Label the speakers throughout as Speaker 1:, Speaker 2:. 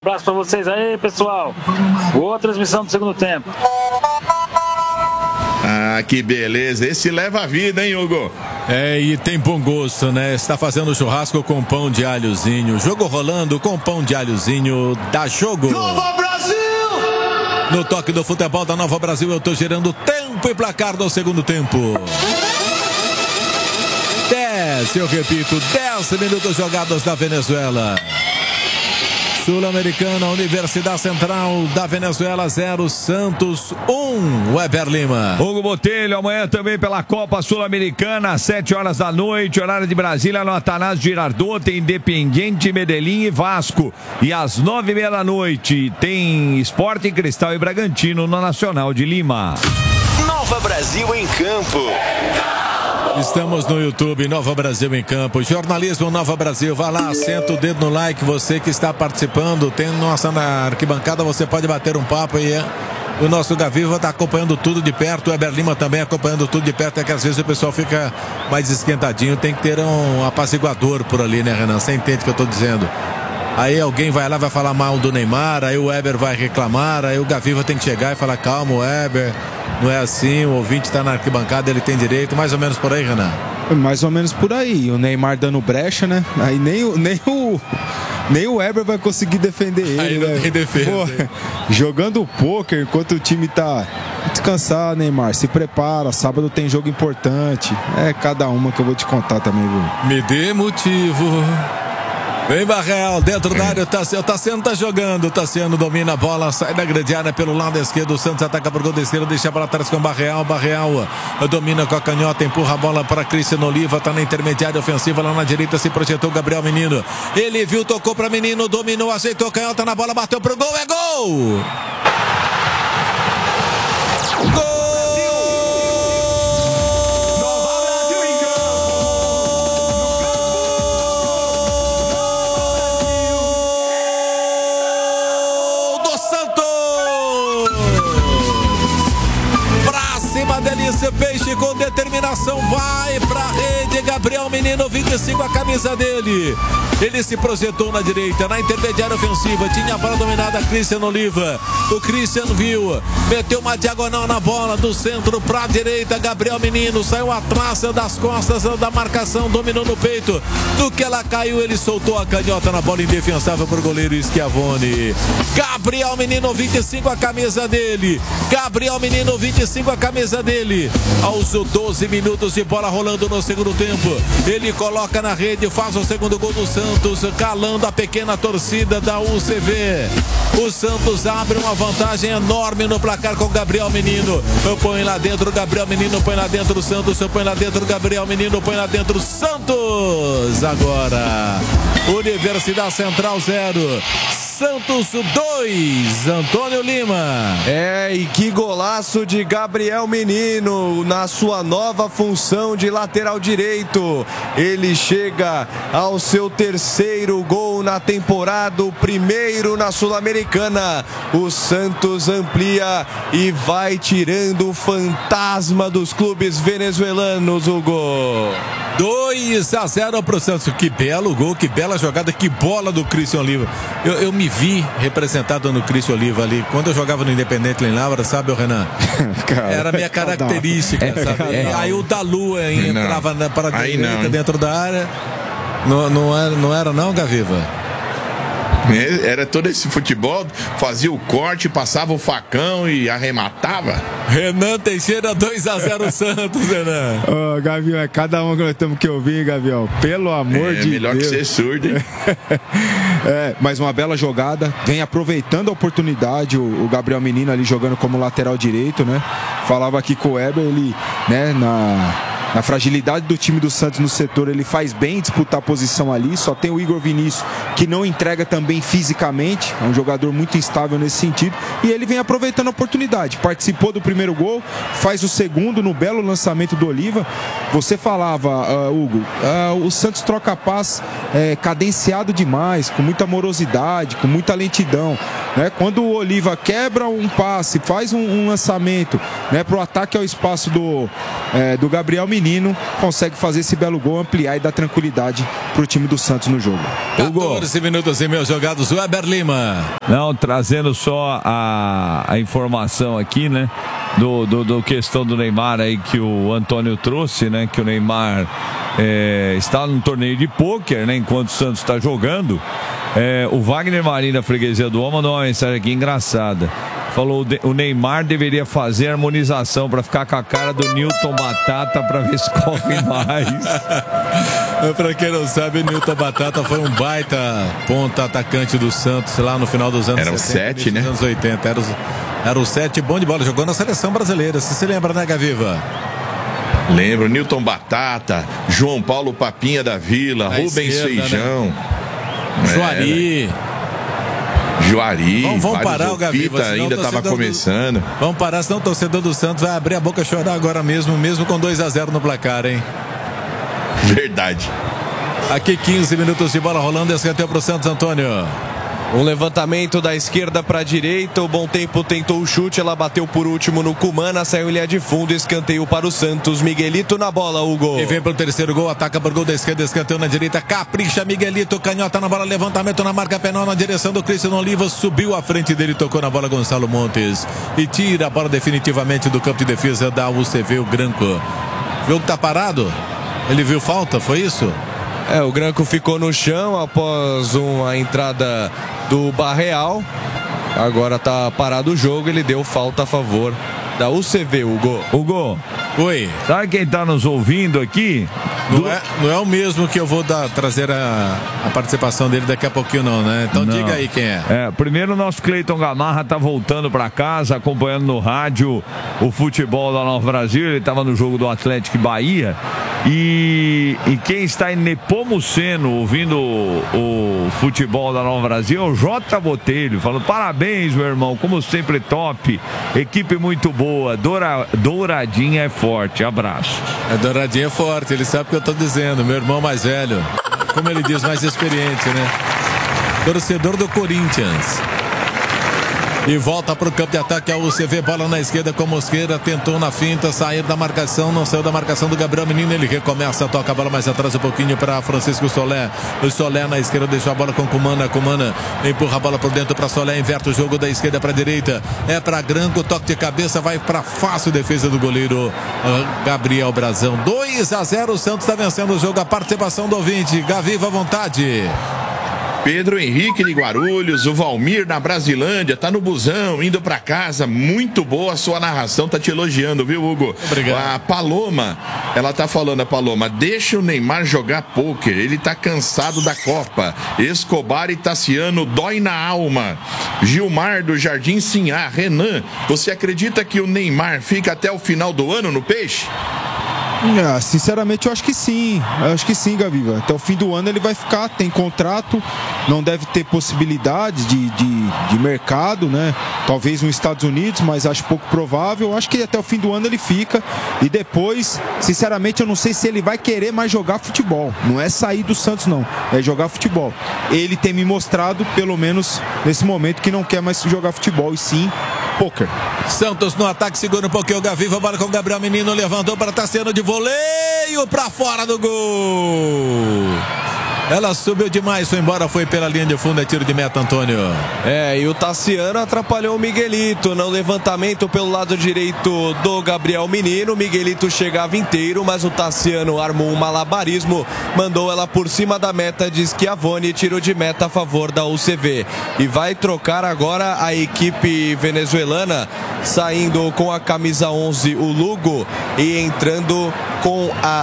Speaker 1: abraço pra vocês aí, pessoal. Boa transmissão do segundo tempo.
Speaker 2: Ah, que beleza. Esse leva a vida, hein, Hugo?
Speaker 3: E tem bom gosto, né? Está fazendo churrasco com pão de alhozinho. Jogo rolando com pão de alhozinho. Dá jogo.
Speaker 4: Nova Brasil!
Speaker 3: No toque do futebol da Nova Brasil, eu tô gerando tempo e placar do segundo tempo. 10, eu repito, 10 minutos jogados da Venezuela. Sul-Americana, Universidade Central da Venezuela 0, Santos 1, Weber Lima.
Speaker 5: Hugo Botelho, amanhã também pela Copa Sul-Americana, às 7 horas da noite, horário de Brasília, no Atanásio Girardot, tem Independiente, Medellín e Vasco. E às 9h30 da noite, tem Sporting Cristal e Bragantino no Nacional de Lima.
Speaker 4: Nova Brasil em campo.
Speaker 3: Estamos no YouTube, Nova Brasil em Campo. Jornalismo Nova Brasil. Vai lá, senta o dedo no like. Você que está participando, tem nossa na arquibancada, você pode bater um papo e o nosso Gaviva está acompanhando tudo de perto. O Weber Lima também acompanhando tudo de perto. É que às vezes o pessoal fica mais esquentadinho. Tem que ter um apaziguador por ali, né, Renan? Você entende o que eu estou dizendo? Aí alguém vai lá, vai falar mal do Neymar, aí o Weber vai reclamar, aí o Gaviva tem que chegar e falar: calma, Weber, não é assim, o ouvinte está na arquibancada, ele tem direito. Mais ou menos por aí, Renan?
Speaker 6: Mais ou menos por aí. O Neymar dando brecha, né? Aí nem o Weber vai conseguir defender ele.
Speaker 3: Aí não tem defesa.
Speaker 6: Pô, jogando pôquer enquanto o time tá descansar, Neymar. Se prepara, sábado tem jogo importante. É cada uma que eu vou te contar também, viu?
Speaker 3: Me dê motivo. Vem Barreal, dentro da área, o Tassiano tá jogando, o Tassiano domina a bola, sai da grande área pelo lado esquerdo, o Santos ataca por gol da esquerda, deixa para trás com o Barreal domina com a canhota, empurra a bola para Cristiano Oliva, tá na intermediária ofensiva, lá na direita se projetou o Gabriel Menino, ele viu, tocou para Menino, dominou, aceitou, canhota na bola, bateu pro gol, é gol! Gol! Delícia Peixe com determinação, vai pra rede, Gabriel Menino, 25, a camisa dele. Ele se projetou na direita, na intermediária ofensiva, tinha a bola dominada, Cristiano Oliva. O Cristiano viu, meteu uma diagonal na bola, do centro pra direita, Gabriel Menino, saiu atrás das costas da marcação, dominou no peito. Do que ela caiu, ele soltou a canhota na bola indefensável pro goleiro Schiavone. Gabriel Menino, 25, a camisa dele. Gabriel Menino, 25, a camisa dele. Aos 12 minutos de bola rolando no segundo tempo, ele coloca na rede, faz o segundo gol do Santos, calando a pequena torcida da UCV. O Santos abre uma vantagem enorme no placar com o Gabriel Menino. Põe lá dentro, Gabriel Menino, põe lá dentro o Santos, põe lá dentro, Gabriel Menino, põe lá dentro o Santos. Agora, Universidade Central 0, Santos 2, Antônio Lima.
Speaker 7: E que golaço de Gabriel Menino na sua nova função de lateral direito. Ele chega ao seu terceiro gol na temporada, o primeiro na Sul-Americana. O Santos amplia e vai tirando o fantasma dos clubes venezuelanos, Hugo.
Speaker 3: 2-0 pro Santos. Que belo gol, que bela jogada, que bola do Cristiano Oliva. Eu me vi representado no Cristiano Oliva ali. Quando eu jogava no Independente lá em Lavra, sabe, Renan? Era a minha característica, sabe? Aí o Dalu entrava para a direita dentro da área. Não era não, Gaviva?
Speaker 2: Era todo esse futebol, fazia o corte, passava o facão e arrematava.
Speaker 3: Renan Teixeira, 2-0 Santos, Renan.
Speaker 6: Gavião, é cada um que nós temos que ouvir, Gavião. Pelo amor de Deus.
Speaker 2: É melhor que ser surdo, hein?
Speaker 6: Mais uma bela jogada. Vem aproveitando a oportunidade o Gabriel Menino ali jogando como lateral direito, né? Falava aqui com o Weber, ele, né, na fragilidade do time do Santos no setor, ele faz bem disputar a posição ali. Só tem o Igor Vinícius, que não entrega também fisicamente, é um jogador muito instável nesse sentido, e ele vem aproveitando a oportunidade. Participou do primeiro gol, faz o segundo no belo lançamento do Oliva. Você falava, Hugo, o Santos troca a paz cadenciado demais, com muita morosidade, com muita lentidão. né? Quando o Oliva quebra um passe, faz um lançamento, né, pro ataque ao espaço do Gabriel Menino, consegue fazer esse belo gol, ampliar e dar tranquilidade pro time do Santos no jogo.
Speaker 3: 14 minutos e meio jogados, Weber Lima.
Speaker 5: Não, trazendo só a informação aqui, né? Do questão do Neymar aí que o Antônio trouxe, né? Que o Neymar está num torneio de pôquer, né? Enquanto o Santos está jogando. O Wagner Marinho da Freguesia do Homem mandou uma mensagem aqui engraçada. Falou o Neymar deveria fazer harmonização para ficar com a cara do Newton Batata para ver se corre mais.
Speaker 3: Pra quem não sabe, o Newton Batata foi um baita ponta atacante do Santos lá no final dos anos 70,
Speaker 2: 7, né?
Speaker 3: Dos anos 80. Era o 7, bom de bola, jogou na seleção brasileira. Você se lembra, né, Gaviva?
Speaker 2: Lembro, Newton Batata, João Paulo Papinha da Vila, Rubens
Speaker 3: esquerda,
Speaker 2: Feijão,
Speaker 3: né?
Speaker 2: Juari.
Speaker 3: Vamos parar o Gaviva,
Speaker 2: ainda estava começando.
Speaker 3: Vamos parar, senão o torcedor do Santos vai abrir a boca e chorar agora mesmo com 2-0 no placar, hein?
Speaker 2: Verdade.
Speaker 3: Aqui 15 minutos de bola rolando, escanteio pro Santos, Antônio.
Speaker 7: Um levantamento da esquerda para a direita, o Bom Tempo tentou o chute, ela bateu por último no Cumana, saiu em linha de fundo, escanteio para o Santos, Miguelito na bola, Hugo.
Speaker 3: E vem pro terceiro gol, ataca por gol da esquerda, escanteio na direita, capricha Miguelito, canhota na bola, levantamento na marca penal na direção do Cristiano Oliva, subiu à frente dele, tocou na bola Gonçalo Montes e tira a bola definitivamente do campo de defesa da UCV, o Granco. O jogo tá parado? Ele viu falta, foi isso?
Speaker 7: O Granco ficou no chão após uma entrada do Barreal. Agora tá parado o jogo, ele deu falta a favor da UCV, Hugo.
Speaker 5: Hugo.
Speaker 3: Oi.
Speaker 5: Sabe quem tá nos ouvindo aqui?
Speaker 3: Não é o mesmo que eu vou trazer a participação dele daqui a pouquinho não, né? Então não. Diga aí quem é.
Speaker 5: Primeiro o nosso Cleiton Gamarra tá voltando para casa, acompanhando no rádio o futebol da Nova Brasil. Ele tava no jogo do Atlético e Bahia. E quem está em Nepomuceno ouvindo o futebol da Nova Brasil é o J. Botelho, falando parabéns, meu irmão, como sempre top, equipe muito boa, Douradinha é forte, abraço.
Speaker 3: Douradinha é forte, ele sabe o que eu tô dizendo, meu irmão mais velho, como ele diz, mais experiente, né? Torcedor do Corinthians. E volta para o campo de ataque a UCV, bola na esquerda com Mosqueira, tentou na finta, sair da marcação, não saiu da marcação do Gabriel Menino, ele recomeça, toca a bola mais atrás um pouquinho para Francisco Solé, o Solé na esquerda deixou a bola com Cumana empurra a bola por dentro para Solé, inverte o jogo da esquerda para a direita, é para Granco, toque de cabeça, vai para fácil defesa do goleiro Gabriel Brazão, 2-0, o Santos está vencendo o jogo, a participação do ouvinte, Gaviva à vontade.
Speaker 2: Pedro Henrique de Guarulhos, o Valmir na Brasilândia, tá no busão, indo pra casa, muito boa a sua narração, tá te elogiando, viu, Hugo?
Speaker 3: Obrigado.
Speaker 2: A Paloma, ela tá falando, a Paloma, deixa o Neymar jogar pôquer, ele tá cansado da Copa. Escobar e Tassiano, dói na alma. Gilmar do Jardim Sinhá, Renan, você acredita que o Neymar fica até o final do ano no Peixe?
Speaker 6: Sinceramente eu acho que sim, Gaviva. Até o fim do ano ele vai ficar, tem contrato, não deve ter possibilidade de mercado, né? Talvez nos Estados Unidos, mas acho pouco provável. Acho que até o fim do ano ele fica e depois, sinceramente, eu não sei se ele vai querer mais jogar futebol. Não é sair do Santos não, é jogar futebol. Ele tem me mostrado, pelo menos nesse momento, que não quer mais jogar futebol e sim pôquer.
Speaker 3: Santos no ataque, segura um pouquinho o Gaviva, bola com o Gabriel Menino, levantou para Tassiano de voleio para fora do gol. Ela subiu demais, foi embora, foi pela linha de fundo, é tiro de meta, Antônio.
Speaker 7: E o Tassiano atrapalhou o Miguelito no levantamento pelo lado direito do Gabriel Menino. O Miguelito chegava inteiro, mas o Tassiano armou um malabarismo, mandou ela por cima da meta de Schiavone, tiro de meta a favor da UCV. E vai trocar agora a equipe venezuelana, saindo com a camisa 11 o Lugo e entrando com a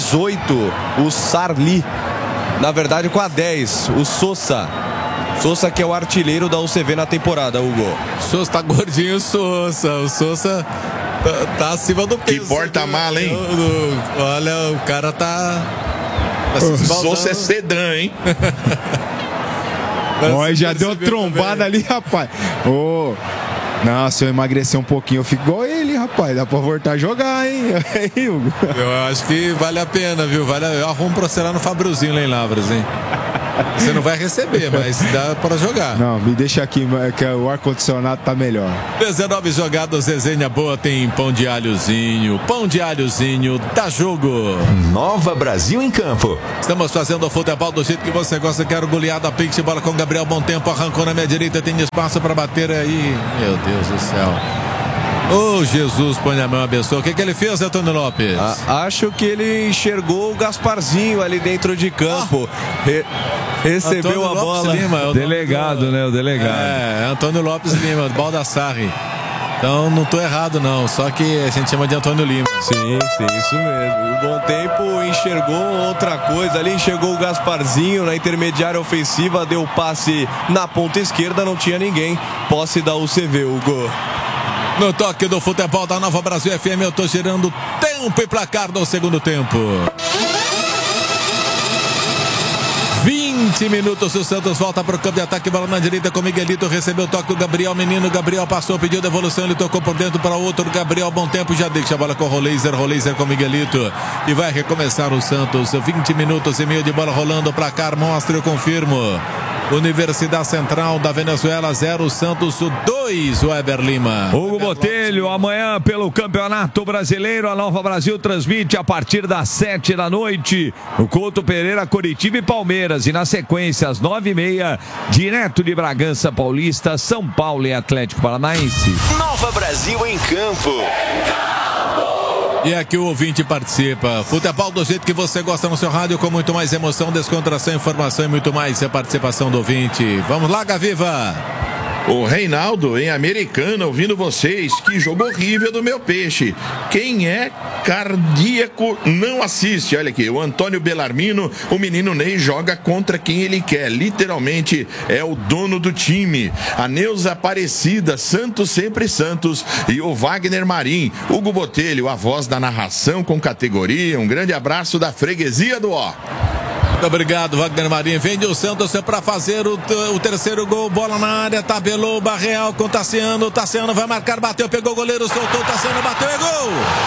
Speaker 7: 18 o Sarli. Na verdade com a 10, o Sousa. Sousa que é o artilheiro da UCV na temporada, Hugo.
Speaker 3: Sousa tá gordinho, o Sousa tá acima do peso.
Speaker 2: Que porta-mala, hein?
Speaker 3: Olha, o cara tá
Speaker 2: o Sousa é sedã, hein?
Speaker 6: Olha, já deu uma trombada ali, rapaz. Não, se eu emagrecer um pouquinho, eu fico igual ele, rapaz. Dá pra voltar a jogar, hein?
Speaker 3: Eu acho que vale a pena, viu? Eu arrumo pra você lá no Fabruzinho, lá em Lavras, hein? Você não vai receber, mas dá para jogar.
Speaker 6: Não, me deixa aqui, que o ar-condicionado tá melhor.
Speaker 3: 19 jogadas, resenha boa, tem pão de alhozinho. Pão de alhozinho, dá jogo.
Speaker 4: Nova Brasil em campo.
Speaker 3: Estamos fazendo o futebol do jeito que você gosta. Quero goleada, Pix, bola com Gabriel, bom tempo, arrancou na minha direita, tem espaço para bater aí. Meu Deus do céu. Ô, Jesus, põe a mão, abençoa. O que ele fez, Antônio Lopes?
Speaker 7: Acho que ele enxergou o Gasparzinho ali dentro de campo. Recebeu
Speaker 3: Antônio
Speaker 7: a
Speaker 3: Lopes
Speaker 7: bola.
Speaker 3: Lima,
Speaker 5: O delegado, né? O delegado.
Speaker 3: Antônio Lopes Lima, Baldassarri. Então não tô errado não, só que a gente chama de Antônio Lima.
Speaker 7: Sim, isso mesmo. O Bom Tempo enxergou outra coisa ali, enxergou o Gasparzinho na intermediária ofensiva, deu passe na ponta esquerda, não tinha ninguém. Posse da UCV, Hugo.
Speaker 3: No toque do futebol da Nova Brasil FM, eu tô girando tempo e placar no segundo tempo. 20 minutos, o Santos volta para o campo de ataque, bola na direita com Miguelito, recebeu o toque, o Gabriel Menino, Gabriel passou, pediu devolução, ele tocou por dentro para outro, Gabriel, bom tempo, já deixa a bola com o Roleiser com Miguelito, e vai recomeçar o Santos, 20 minutos e meio de bola rolando, placar, mostra, eu confirmo. Universidade Central da Venezuela 0, Santos 2, Weber Lima.
Speaker 5: Hugo Botelho, amanhã pelo Campeonato Brasileiro, a Nova Brasil transmite a partir das 7 da noite o Couto Pereira, Coritiba e Palmeiras, e na sequência às 9h30, direto de Bragança Paulista, São Paulo e Atlético Paranaense.
Speaker 4: Nova Brasil em campo.
Speaker 3: E aqui o ouvinte participa. Futebol do jeito que você gosta no seu rádio, com muito mais emoção, descontração, informação e muito mais. É a participação do ouvinte. Vamos lá, Gaviva.
Speaker 2: O Reinaldo, em Americana, ouvindo vocês. Que jogo horrível do meu peixe. Quem é cardíaco não assiste. Olha aqui, o Antônio Belarmino, o menino Ney joga contra quem ele quer. Literalmente é o dono do time. A Neuza Aparecida, Santos sempre Santos. E o Wagner Marim, Hugo Botelho, a voz da narração com categoria. Um grande abraço da freguesia do Ó.
Speaker 3: Muito obrigado, Wagner Marinho. Vende o Santos para fazer o terceiro gol. Bola na área, tabelou o Barreal com o Tassiano. O Tassiano vai marcar, bateu, pegou o goleiro, soltou o Tassiano, bateu, é gol!